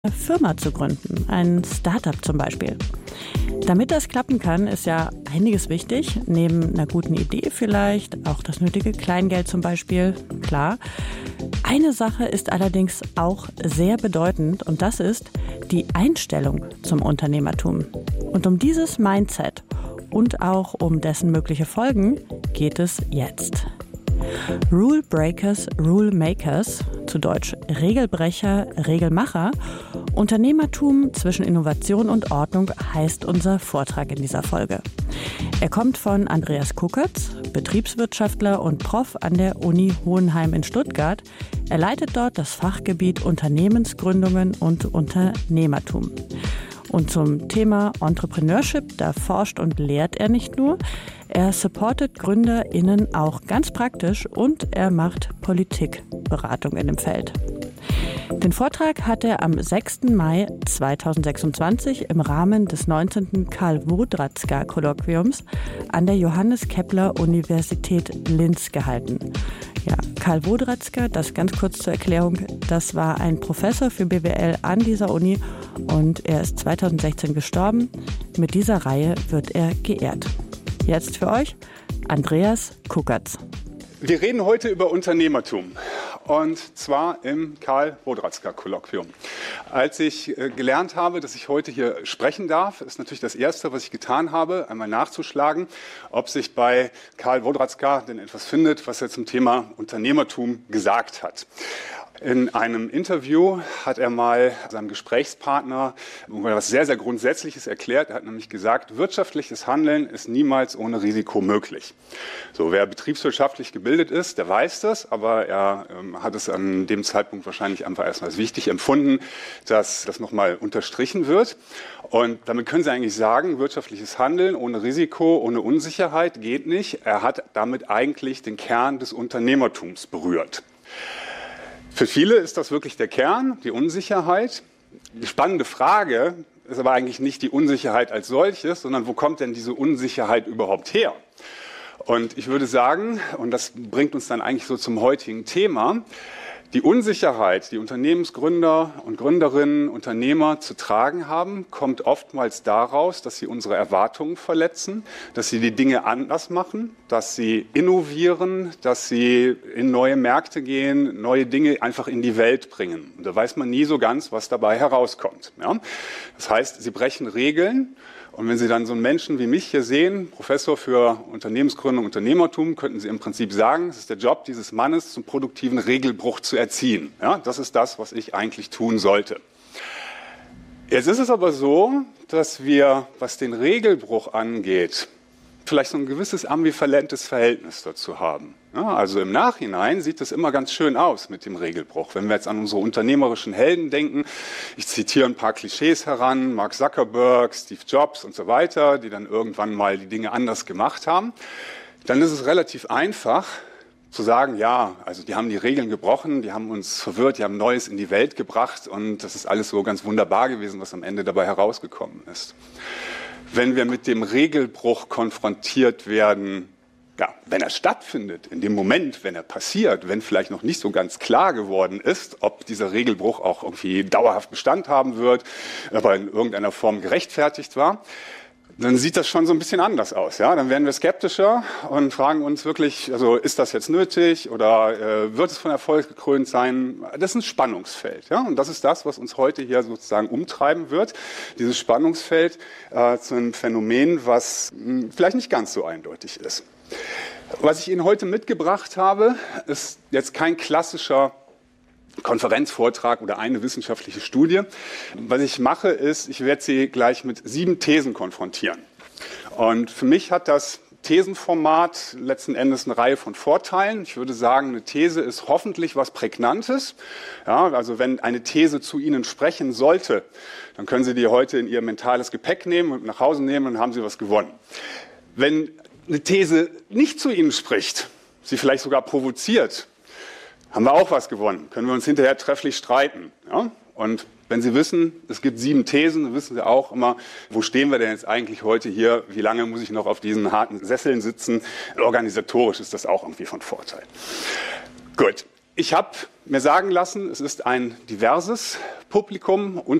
eine Firma zu gründen, ein Startup zum Beispiel. Damit das klappen kann, ist ja einiges wichtig. Neben einer guten Idee vielleicht, auch das nötige Kleingeld zum Beispiel, klar. Eine Sache ist allerdings auch sehr bedeutend und das ist die Einstellung zum Unternehmertum. Und um dieses Mindset und auch um dessen mögliche Folgen geht es jetzt. Rule Breakers, Rule Makers, zu Deutsch Regelbrecher, Regelmacher. Unternehmertum zwischen Innovation und Ordnung heißt unser Vortrag in dieser Folge. Er kommt von Andreas Kuckertz, Betriebswirtschaftler und Prof an der Uni Hohenheim in Stuttgart. Er leitet dort das Fachgebiet Unternehmensgründungen und Unternehmertum. Und zum Thema Entrepreneurship, da forscht und lehrt er nicht nur, er supportet GründerInnen auch ganz praktisch und er macht Politikberatung in dem Feld. Den Vortrag hat er am 6. Mai 2026 im Rahmen des 19. Karl-Wodratzka-Kolloquiums an der Johannes Kepler-Universität Linz gehalten. Ja, Karl Wodratzka, das ganz kurz zur Erklärung, das war ein Professor für BWL an dieser Uni und er ist 2016 gestorben. Mit dieser Reihe wird er geehrt. Jetzt für euch Andreas Kuckertz. Wir reden heute über Unternehmertum und zwar im Karl-Wodratzka-Kolloquium. Als ich gelernt habe, dass ich heute hier sprechen darf, ist natürlich das Erste, was ich getan habe, einmal nachzuschlagen, ob sich bei Karl Wodratzka denn etwas findet, was er zum Thema Unternehmertum gesagt hat. In einem Interview hat er mal seinem Gesprächspartner etwas sehr, sehr Grundsätzliches erklärt. Er hat nämlich gesagt, wirtschaftliches Handeln ist niemals ohne Risiko möglich. So, wer betriebswirtschaftlich gebildet ist, der weiß das, aber er hat es an dem Zeitpunkt wahrscheinlich einfach erstmal als wichtig empfunden, dass das nochmal unterstrichen wird. Und damit können Sie eigentlich sagen, wirtschaftliches Handeln ohne Risiko, ohne Unsicherheit geht nicht. Er hat damit eigentlich den Kern des Unternehmertums berührt. Für viele ist das wirklich der Kern, die Unsicherheit. Die spannende Frage ist aber eigentlich nicht die Unsicherheit als solches, sondern wo kommt denn diese Unsicherheit überhaupt her? Und ich würde sagen, und das bringt uns dann eigentlich so zum heutigen Thema, die Unsicherheit, die Unternehmensgründer und Gründerinnen, Unternehmer zu tragen haben, kommt oftmals daraus, dass sie unsere Erwartungen verletzen, dass sie die Dinge anders machen, dass sie innovieren, dass sie in neue Märkte gehen, neue Dinge einfach in die Welt bringen. Und da weiß man nie so ganz, was dabei herauskommt. Ja? Das heißt, sie brechen Regeln. Und wenn Sie dann so einen Menschen wie mich hier sehen, Professor für Unternehmensgründung, Unternehmertum, könnten Sie im Prinzip sagen, es ist der Job dieses Mannes, zum produktiven Regelbruch zu erziehen. Ja, das ist das, was ich eigentlich tun sollte. Jetzt ist es aber so, dass wir, was den Regelbruch angeht, vielleicht so ein gewisses ambivalentes Verhältnis dazu haben. Ja, also im Nachhinein sieht es immer ganz schön aus mit dem Regelbruch. Wenn wir jetzt an unsere unternehmerischen Helden denken, ich zitiere ein paar Klischees heran, Mark Zuckerberg, Steve Jobs und so weiter, die dann irgendwann mal die Dinge anders gemacht haben, dann ist es relativ einfach zu sagen, ja, also die haben die Regeln gebrochen, die haben uns verwirrt, die haben Neues in die Welt gebracht und das ist alles so ganz wunderbar gewesen, was am Ende dabei herausgekommen ist. Wenn wir mit dem Regelbruch konfrontiert werden, ja, wenn er stattfindet, in dem Moment, wenn er passiert, wenn vielleicht noch nicht so ganz klar geworden ist, ob dieser Regelbruch auch irgendwie dauerhaft Bestand haben wird, aber in irgendeiner Form gerechtfertigt war, dann sieht das schon so ein bisschen anders aus. Ja? Dann werden wir skeptischer und fragen uns wirklich, also ist das jetzt nötig oder wird es von Erfolg gekrönt sein? Das ist ein Spannungsfeld. Ja? Und das ist das, was uns heute hier sozusagen umtreiben wird. Dieses Spannungsfeld zu einem Phänomen, was vielleicht nicht ganz so eindeutig ist. Was ich Ihnen heute mitgebracht habe, ist jetzt kein klassischer Konferenzvortrag oder eine wissenschaftliche Studie. Was ich mache, ist, ich werde Sie gleich mit 7 Thesen konfrontieren. Und für mich hat das Thesenformat letzten Endes eine Reihe von Vorteilen. Ich würde sagen, eine These ist hoffentlich was Prägnantes. Ja, also wenn eine These zu Ihnen sprechen sollte, dann können Sie die heute in Ihr mentales Gepäck nehmen und nach Hause nehmen und dann haben Sie was gewonnen. Wenn eine These nicht zu Ihnen spricht, Sie vielleicht sogar provoziert, haben wir auch was gewonnen. Können wir uns hinterher trefflich streiten. Ja? Und wenn Sie wissen, es gibt 7 Thesen, dann wissen Sie auch immer, wo stehen wir denn jetzt eigentlich heute hier? Wie lange muss ich noch auf diesen harten Sesseln sitzen? Organisatorisch ist das auch irgendwie von Vorteil. Gut. Ich habe mir sagen lassen, es ist ein diverses Publikum.